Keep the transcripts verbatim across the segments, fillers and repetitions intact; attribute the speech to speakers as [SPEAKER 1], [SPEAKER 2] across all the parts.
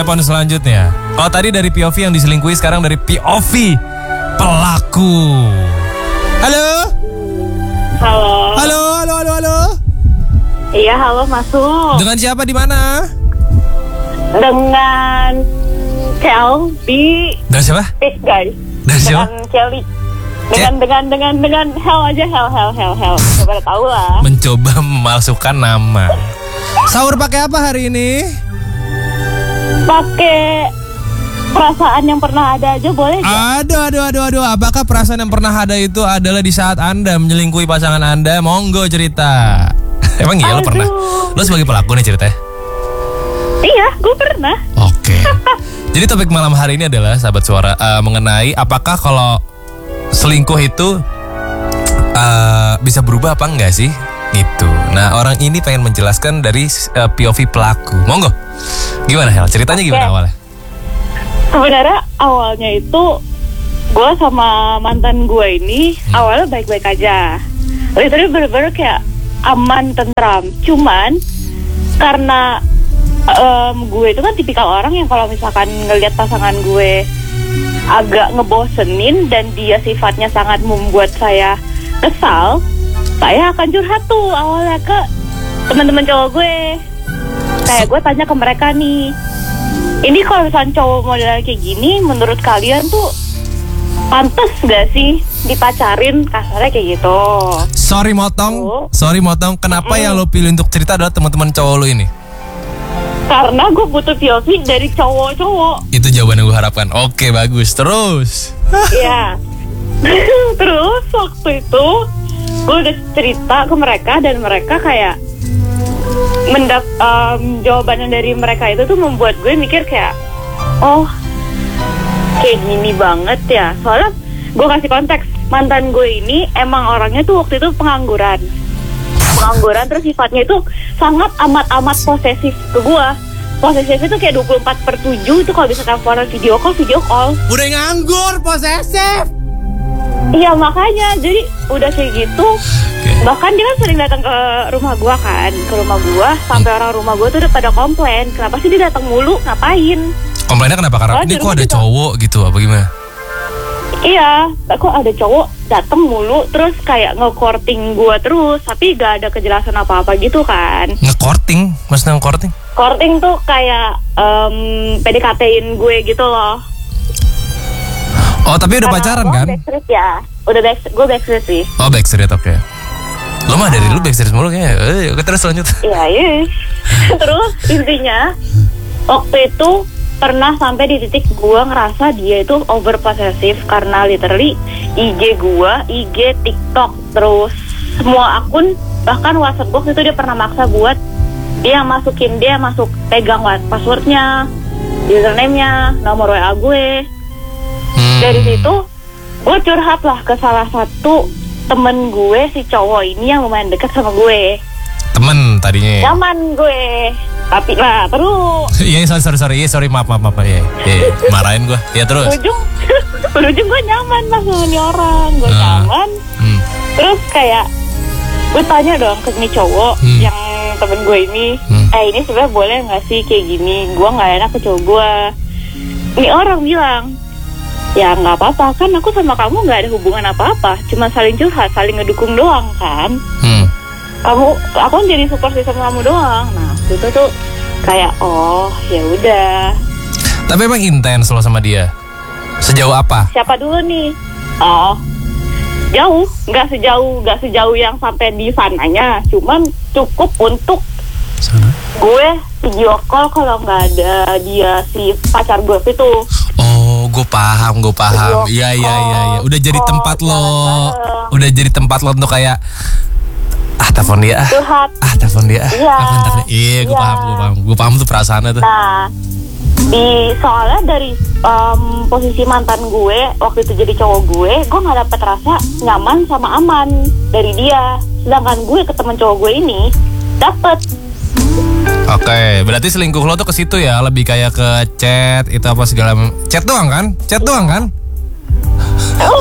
[SPEAKER 1] telepon selanjutnya. Kalau tadi dari P O V yang diselingkuhi, sekarang dari P O V pelaku. Halo.
[SPEAKER 2] Halo.
[SPEAKER 1] Halo, halo, halo, halo.
[SPEAKER 2] Iya, halo, masuk.
[SPEAKER 1] Dengan siapa di mana?
[SPEAKER 2] Dengan Shelby.
[SPEAKER 1] Dengan siapa?
[SPEAKER 2] Eh, guys.
[SPEAKER 1] Dengan siapa?
[SPEAKER 2] Dengan Shelby. Dengan dengan dengan dengan hell aja hell hell hell hell. Coba tahu lah.
[SPEAKER 1] Mencoba memalsukan nama. Sahur pakai apa hari ini?
[SPEAKER 2] Pakai perasaan yang pernah ada aja boleh gak?
[SPEAKER 1] Aduh, aduh, aduh, aduh. Apakah perasaan yang pernah ada itu adalah di saat Anda menyelingkuhi pasangan Anda? Monggo cerita. Emang iya lo pernah? Lo sebagai pelaku nih ceritanya?
[SPEAKER 2] Iya, gue pernah.
[SPEAKER 1] Oke. Jadi topik malam hari ini adalah sahabat suara uh, mengenai apakah kalau selingkuh itu uh, bisa berubah apa enggak sih? Gitu. Nah, orang ini pengen menjelaskan dari uh, P O V pelaku. Monggo. Gimana Hel? Ceritanya gimana
[SPEAKER 2] Oke.
[SPEAKER 1] awalnya?
[SPEAKER 2] Sebenarnya awalnya itu gue sama mantan gue ini hmm. awalnya baik-baik aja. Literally bener-bener kayak aman, tentram. Cuman karena um, gue itu kan tipikal orang yang kalau misalkan ngelihat pasangan gue agak ngebosenin dan dia sifatnya sangat membuat saya kesal, saya akan curhat tuh awalnya ke teman-teman cowok gue. Kayak gue tanya ke mereka nih, ini kalau misalnya cowok model kayak gini, menurut kalian tuh pantas gak sih dipacarin, kasarnya kayak gitu.
[SPEAKER 1] Sorry motong,
[SPEAKER 2] oh.
[SPEAKER 1] sorry motong. Kenapa mm. yang lo pilih untuk cerita adalah teman-teman cowok lo ini?
[SPEAKER 2] Karena gue butuh P O V dari cowok-cowok.
[SPEAKER 1] Itu jawaban yang gue harapkan. Oke, bagus. Terus?
[SPEAKER 2] Iya. Terus waktu itu gue udah cerita ke mereka dan mereka kayak mendap um, jawabannya dari mereka itu tuh membuat gue mikir kayak, oh kayak gini banget ya. Soalnya gue kasih konteks, mantan gue ini emang orangnya tuh waktu itu pengangguran. Pengangguran terus sifatnya itu sangat amat-amat posesif ke gue. Posesif itu kayak dua puluh empat per tujuh itu kalau bisa teleponan video call, video call.
[SPEAKER 1] Udah nganggur, posesif.
[SPEAKER 2] Iya makanya, jadi udah kayak gitu. Okay. Bahkan dia kan sering datang ke rumah gua kan, ke rumah gua sampai hmm. orang rumah gua tuh udah pada komplain, kenapa sih dia datang mulu, ngapain?
[SPEAKER 1] Komplainnya kenapa? Karena oh, ini kok ada cowok gitu, apa gimana?
[SPEAKER 2] Iya, kok ada cowok datang mulu, terus kayak nge-courting gua terus, tapi gak ada kejelasan apa-apa gitu kan?
[SPEAKER 1] Nge-courting? Maksudnya nge-courting?
[SPEAKER 2] Courting tuh kayak um, P D K T-in gue gitu loh.
[SPEAKER 1] Oh tapi udah
[SPEAKER 2] karena
[SPEAKER 1] pacaran kan?
[SPEAKER 2] Backstreet ya, udah back, gue backstreet sih.
[SPEAKER 1] Oh backstreet, oke. Okay. Lo mah dari lu backstreet mulu kayaknya. Eh, oke terus lanjut.
[SPEAKER 2] Iya iya. Terus intinya waktu itu pernah sampai di titik gue ngerasa dia itu over possessive karena literally I G gue, I G, TikTok, terus semua akun, bahkan WhatsApp box itu dia pernah maksa buat dia yang masukin, dia yang masuk pegang passwordnya, username-nya, nomor W A gue. Hmm. Dari situ gue curhat lah ke salah satu temen gue, si cowok ini yang lumayan dekat sama gue.
[SPEAKER 1] Temen tadinya?
[SPEAKER 2] Nyaman gue, tapi lah terus. Iya
[SPEAKER 1] sorry sorry sorry, yeah, sorry maaf maaf maaf ya, yeah, marahin gue. Ya terus.
[SPEAKER 2] Ujung, ujung gue nyaman lah sama nih orang, gue uh. nyaman. Hmm. Terus kayak gue tanya dong ke nih cowok hmm. yang temen gue ini, hmm. eh ini sebenarnya boleh nggak sih kayak gini? Gue nggak enak ke cowok gue. Ini orang bilang, ya nggak apa-apa kan, aku sama kamu nggak ada hubungan apa-apa, cuma saling curhat, saling ngedukung doang kan. Hmm. Kamu, aku jadi support system kamu doang. Nah itu tuh kayak oh ya udah.
[SPEAKER 1] Tapi emang intens lo sama dia? Sejauh apa?
[SPEAKER 2] Siapa dulu nih? Oh jauh, nggak sejauh nggak sejauh yang sampai di sananya, cuman cukup untuk sana? Gue video call kalau nggak ada dia si pacar gue itu.
[SPEAKER 1] Oh, gue paham, gue paham. Iya, iya, iya, ya. Udah jadi tempat lo, bareng. Udah jadi tempat lo untuk kayak ah telepon dia, ah,
[SPEAKER 2] curhat.
[SPEAKER 1] ah telepon dia, ah,
[SPEAKER 2] iya,
[SPEAKER 1] iya, gue ya. paham, gue paham, gue paham tuh perasaannya tuh.
[SPEAKER 2] Nah, di soalnya dari um, posisi mantan gue waktu itu jadi cowok gue, gue nggak dapet rasa nyaman sama aman dari dia. Sedangkan gue ke temen cowok gue ini dapet.
[SPEAKER 1] Oke, okay, berarti selingkuh lo tuh ke situ ya, lebih kayak ke chat itu apa segala chat doang kan? Chat doang kan?
[SPEAKER 2] Oh.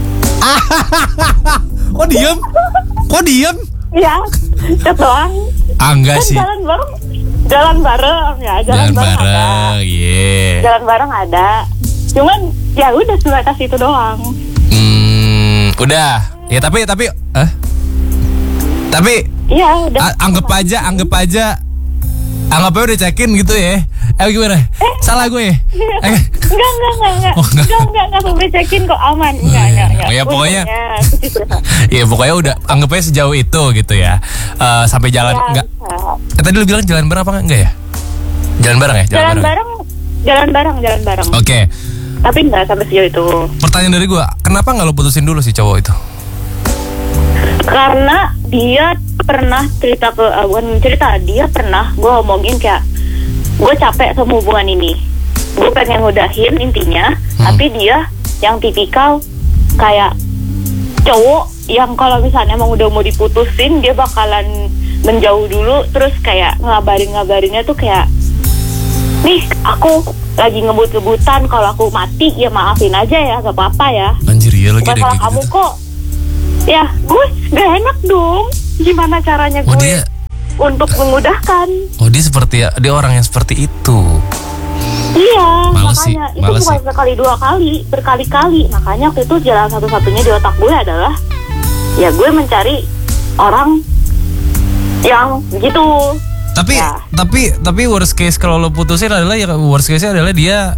[SPEAKER 1] Kok diem? Kok diem?
[SPEAKER 2] Iya, chat doang.
[SPEAKER 1] Ah, enggak
[SPEAKER 2] kan
[SPEAKER 1] sih.
[SPEAKER 2] Jalan bareng, jalan bareng ya, jalan,
[SPEAKER 1] Jalan
[SPEAKER 2] bareng, ada.
[SPEAKER 1] bareng, yeah.
[SPEAKER 2] Jalan bareng ada. Cuman ya udah sebatas itu doang.
[SPEAKER 1] Hmm, udah. Ya tapi tapi eh tapi
[SPEAKER 2] Iya, udah.
[SPEAKER 1] a- anggap aja, anggap aja anggap aja udah check-in gitu ya. Eh gimana?
[SPEAKER 2] Eh.
[SPEAKER 1] Salah gue. Eh.
[SPEAKER 2] Enggak, enggak, enggak, enggak.
[SPEAKER 1] Oh, enggak.
[SPEAKER 2] Enggak, enggak, enggak sampai check-in kok, aman. Enggak, enggak, enggak.
[SPEAKER 1] Oh, ya, pokoknya-
[SPEAKER 2] Untungnya.
[SPEAKER 1] Iya pokoknya udah anggap aja sejauh itu gitu ya. Eh, sampai jalan
[SPEAKER 2] Ya,
[SPEAKER 1] enggak?
[SPEAKER 2] bisa.
[SPEAKER 1] Eh, tadi lu bilang jalan bareng apa enggak ya? Jalan bareng ya?
[SPEAKER 2] Jalan bareng, jalan bareng, jalan bareng.
[SPEAKER 1] Oke.
[SPEAKER 2] Tapi enggak sampai sejauh itu.
[SPEAKER 1] Pertanyaan dari gue, kenapa nggak lo putusin dulu si cowok itu?
[SPEAKER 2] Karena dia pernah cerita ke, uh, bukan cerita, dia pernah gue omongin kayak, gue capek sama hubungan ini. Gue pengen ngudahin intinya,
[SPEAKER 1] Hmm.
[SPEAKER 2] tapi dia yang tipikal kayak cowok yang kalau misalnya emang udah mau diputusin, dia bakalan menjauh dulu, terus kayak ngabarin-ngabarinnya tuh kayak, nih aku lagi ngebut-ngebutan, kalau aku mati ya maafin aja ya, gak apa-apa ya.
[SPEAKER 1] Anjir iya lagi
[SPEAKER 2] Bukan
[SPEAKER 1] ada
[SPEAKER 2] salah
[SPEAKER 1] kayak
[SPEAKER 2] kamu
[SPEAKER 1] gitu.
[SPEAKER 2] kok. Ya, gue gak enak dong. Gimana caranya
[SPEAKER 1] Oh
[SPEAKER 2] gue
[SPEAKER 1] dia,
[SPEAKER 2] untuk memudahkan?
[SPEAKER 1] oh dia seperti dia orang yang seperti itu.
[SPEAKER 2] Iya,
[SPEAKER 1] Males sih,
[SPEAKER 2] makanya itu
[SPEAKER 1] males
[SPEAKER 2] bukan
[SPEAKER 1] sih.
[SPEAKER 2] sekali dua kali, berkali-kali. Makanya waktu itu jalan satu-satunya di otak gue adalah, ya gue mencari orang yang gitu.
[SPEAKER 1] Tapi
[SPEAKER 2] Ya.
[SPEAKER 1] tapi tapi worst case kalau lo putusin adalah ya worst case adalah dia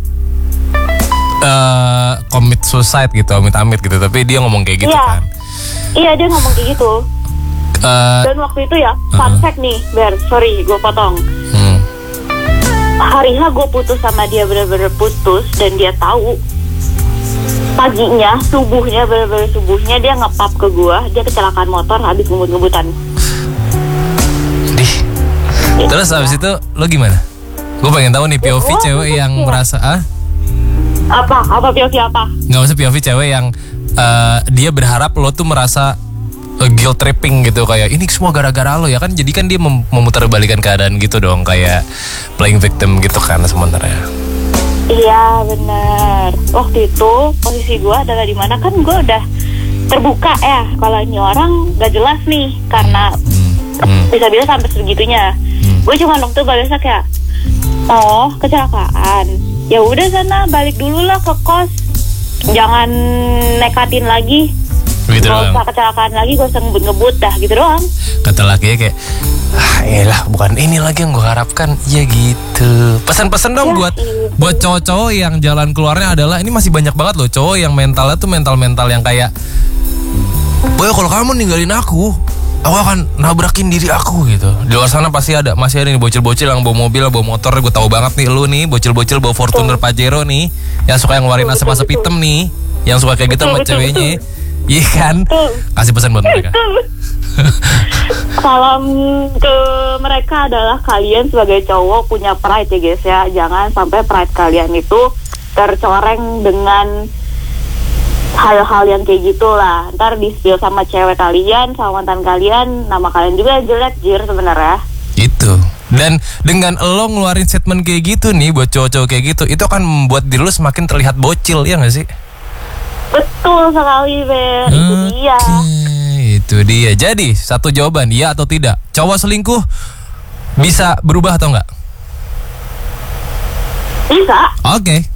[SPEAKER 1] eh commit suicide gitu, amit-amit gitu. Tapi dia ngomong kayak gitu
[SPEAKER 2] Iya.
[SPEAKER 1] kan.
[SPEAKER 2] Iya, dia ngomong kayak gitu.
[SPEAKER 1] Eh,
[SPEAKER 2] Dan waktu itu ya, fun
[SPEAKER 1] Uh-huh.
[SPEAKER 2] fact nih, Ber, sorry gue potong.
[SPEAKER 1] hmm.
[SPEAKER 2] Hari H gue putus sama dia, bener-bener putus, dan dia tahu. Paginya, subuhnya, bener-bener subuhnya dia nge-pub ke gue, dia kecelakaan motor habis ngebut-ngebutan.
[SPEAKER 1] Dih. Terus abis itu lo gimana? Gue pengen tahu nih P O V
[SPEAKER 2] Oh,
[SPEAKER 1] cewek
[SPEAKER 2] putus
[SPEAKER 1] yang
[SPEAKER 2] ya.
[SPEAKER 1] merasa ah
[SPEAKER 2] Apa? Apa P O V apa?
[SPEAKER 1] nggak usah P O V cewek yang eh, dia berharap lo tuh merasa eh, guilt tripping gitu, kayak ini semua gara-gara lo ya kan, jadi kan dia mem- memutarbalikan keadaan gitu dong, kayak playing victim gitu kan sebenarnya.
[SPEAKER 2] Iya, bener. Waktu itu posisi gue adalah di mana kan gue udah terbuka ya, kalau ini orang gak jelas nih, karena
[SPEAKER 1] Hmm. Hmm.
[SPEAKER 2] bisa-bisa sampai segitunya.
[SPEAKER 1] Hmm.
[SPEAKER 2] Gue cuma waktu balesnya kayak, oh kecelakaan, ya udah sana balik dulu lah ke kos, jangan nekatin lagi,
[SPEAKER 1] Gitu
[SPEAKER 2] gak
[SPEAKER 1] doang.
[SPEAKER 2] usah kecelakaan lagi, gak usah ngebut-ngebut dah, gitu doang.
[SPEAKER 1] Kata lakinya kayak, ah elah bukan ini lagi yang gue harapkan. Ya gitu. Pesan-pesan dong
[SPEAKER 2] Ya,
[SPEAKER 1] buat
[SPEAKER 2] itu.
[SPEAKER 1] buat cowok-cowok yang jalan keluarnya adalah, ini masih banyak banget loh cowok yang mentalnya tuh mental-mental yang kayak, boy kalau kamu ninggalin aku, aku akan nabrakin diri aku gitu. Di luar sana pasti ada, masih ada nih bocil-bocil yang bawa mobil, bawa motor. Gue tahu banget nih lu nih, bocil-bocil bawa Fortuner Pajero nih, yang suka yang ngeluarin
[SPEAKER 2] Betul,
[SPEAKER 1] asap-asap
[SPEAKER 2] betul,
[SPEAKER 1] hitam nih, yang suka kayak gitu
[SPEAKER 2] Betul,
[SPEAKER 1] sama
[SPEAKER 2] betul,
[SPEAKER 1] ceweknya.
[SPEAKER 2] betul.
[SPEAKER 1] Iya kan?
[SPEAKER 2] Betul.
[SPEAKER 1] Kasih pesan buat mereka.
[SPEAKER 2] Salam ke mereka adalah, kalian sebagai cowok punya pride ya guys ya. Jangan sampai pride kalian itu tercoreng dengan hal-hal yang kayak gitulah. Ntar di-spill sama cewek kalian, sama mantan kalian, nama kalian juga jelek jir sebenarnya.
[SPEAKER 1] Itu. Dan dengan lo ngeluarin statement kayak gitu nih buat cowok-cowok kayak gitu, itu akan membuat diri lo semakin terlihat bocil, ya gak sih?
[SPEAKER 2] Betul sekali, Ber. Itu dia.
[SPEAKER 1] Oke, itu dia. Jadi satu jawaban, ya atau tidak, cowok selingkuh bisa berubah atau enggak?
[SPEAKER 2] Bisa.
[SPEAKER 1] Oke,